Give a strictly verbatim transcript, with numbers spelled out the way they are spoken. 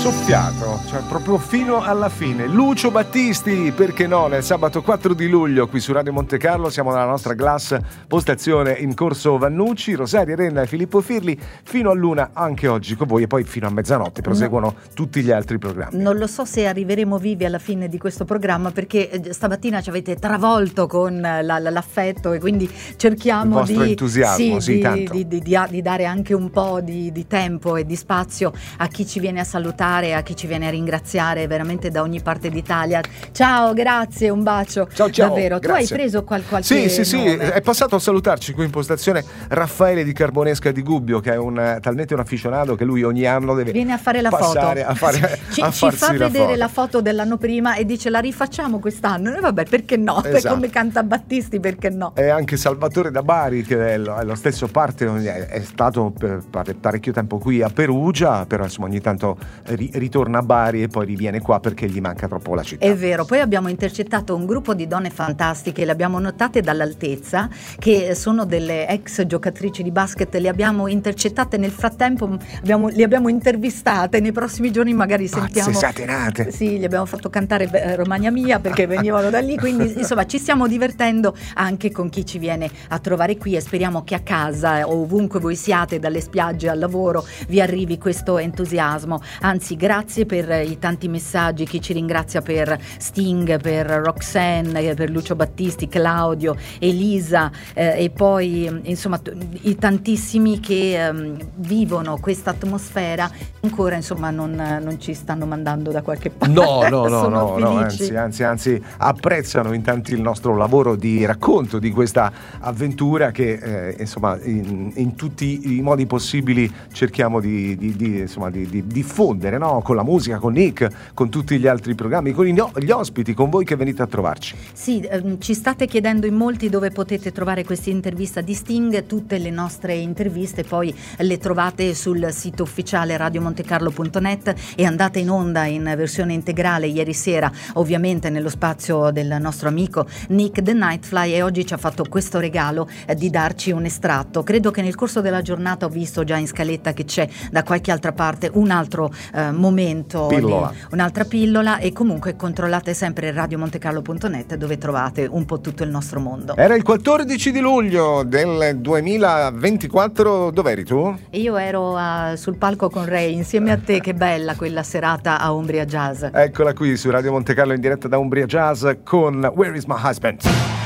soffiato, cioè proprio fino alla fine. Lucio Battisti, perché no, nel sabato quattro di luglio qui su Radio Monte Carlo. Siamo nella nostra Glass postazione in corso Vannucci. Rosaria Renna e Filippo Firli fino all'una anche oggi con voi, e poi fino a mezzanotte proseguono no. tutti gli altri programmi. Non lo so se arriveremo vivi alla fine di questo programma, perché stamattina ci avete travolto con la, la, l'affetto, e quindi cerchiamo il vostro di, entusiasmo, sì, sì, tanto. Di, di, di, di dare anche un po' di, di tempo e di spazio a chi ci viene a salutare, a chi ci viene a ringraziare veramente da ogni parte d'Italia. Ciao, grazie, un bacio. Ciao, ciao, davvero. grazie. Tu hai preso qual- qualche Sì, sì, sì, nome? è passato a salutarci qui in postazione Raffaele di Carbonesca di Gubbio, che è un talmente un afficionato che lui ogni anno deve viene a fare la foto, a fare, ci, a ci fa vedere foto. la foto dell'anno prima e dice la rifacciamo quest'anno, e vabbè, perché no? Esatto. Come canta Battisti, perché no? E anche Salvatore da Bari, che è lo, è lo stesso parte, è stato per parecchio tempo qui a Perugia, però insomma ogni tanto ri, ritorna a Bari e poi riviene qua perché gli manca troppo la città. È vero. Poi abbiamo intercettato un gruppo di donne fantastiche, le abbiamo notate dall'altezza, che sono delle ex giocatrici di basket. Le abbiamo intercettate nel frattempo, abbiamo, le abbiamo intervistate. Nei prossimi giorni magari sentiamo. Pazze satenate. Sì, gli abbiamo fatto cantare eh, Romagna Mia perché venivano da lì, quindi insomma ci stiamo divertendo anche con chi ci viene a trovare qui, e speriamo che a casa o ovunque voi siate, dalle spiagge al lavoro, vi arrivi questo entusiasmo. Anzi, grazie per i tanti messaggi, chi ci ringrazia per Sting, per Roxanne, per Lucio Battisti, Claudio, Elisa, eh, e poi insomma t- i tantissimi che um, vivono questa atmosfera ancora, insomma non, non ci stanno mandando da qualche parte. No, no, no, Sono no, no, felici. anzi, anzi, anzi, apprezzano in tanti il nostro lavoro di racconto di questa avventura che eh, insomma in, in tutti i modi possibili cerchiamo di, di, di, insomma, di, di diffondere, no? Con la musica, con Nick, con tutti gli altri programmi, con gli, gli ospiti, con voi che venite a trovarci. Sì, ehm, ci state chiedendo in molti dove potete trovare questa intervista di Sting. Tutte le nostre interviste poi le trovate sul sito ufficiale radio monte carlo punto net, e andate in onda in versione integrale ieri sera, ovviamente nello spazio del nostro amico Nick the Nightfly, e oggi ci ha fatto questo regalo eh, di darci un estratto. Credo che nel corso della giornata ho visto già in scaletta che c'è da qualche altra parte un altro eh, momento, pillola. Di, un'altra pillola, e comunque controllate sempre radio monte carlo punto net, dove trovate un po' tutto il nostro mondo. Era il quattordici di luglio del duemilaventiquattro, dov'eri tu? Io ero uh, sul palco con Ray insieme a te, che bella quella serata a Umbria Jazz. Eccola qui su Radio Monte Carlo in diretta da Umbria Jazz con Where is my husband?